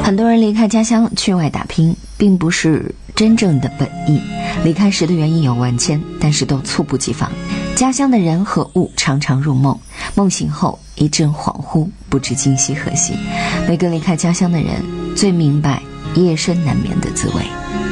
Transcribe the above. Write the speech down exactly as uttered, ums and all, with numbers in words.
很多人离开家乡去外打拼，并不是真正的本意。离开时的原因有万千，但是都猝不及防。家乡的人和物常常入梦，梦醒后一阵恍惚，不知今夕何夕。每个离开家乡的人最明白夜深难眠的滋味。